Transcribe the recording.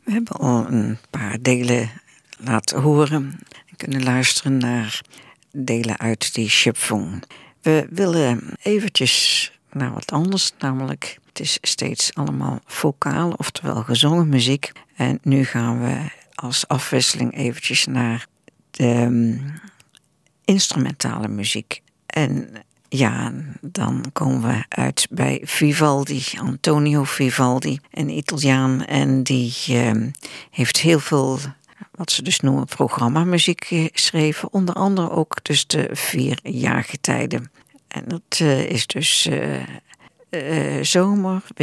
We hebben al een paar delen laten horen en kunnen luisteren naar delen uit die Schöpfung. We willen eventjes naar wat anders, namelijk het is steeds allemaal vocaal, oftewel gezongen muziek. En nu gaan we als afwisseling eventjes naar de instrumentale muziek. En ja, dan komen we uit bij Vivaldi, Antonio Vivaldi, een Italiaan. En die heeft heel veel, wat ze dus noemen, programmamuziek geschreven. Onder andere ook dus de 4 jaargetijden. En dat is dus zomer,